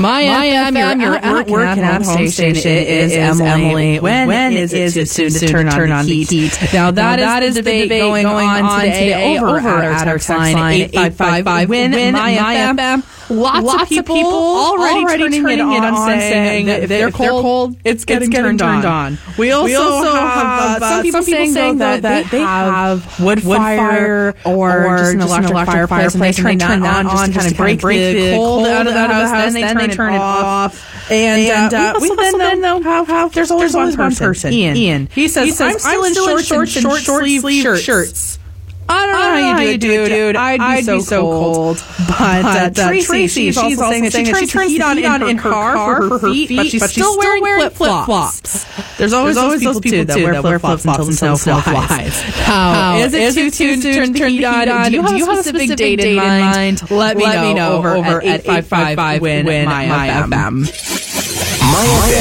My FM, you're at work at home station. It is Emily. When is it soon to turn on the heat? Now that is the debate going on today over at our sign 855 Win My FM. Lots of people already turning it on, saying that if they're cold, it's getting turned on. We also have some people saying that they have wood fire or just an electric fireplace, and they turn that on to kind of break the cold out of the house, then they turn it off. And we then have there's always one person, Ian. He says, I'm still in shorts and short-sleeve shirts. I don't know how you do it, dude. I'd be so cold. But Tracy, she's also saying that she turns the heat on in her car for her feet, but she's still wearing flip-flops. There's always those people, too, that wear flip-flops until the snow flies. How is it too soon to turn the heat on? Do you have a specific date in mind? Let me know over at 855 Win My FM.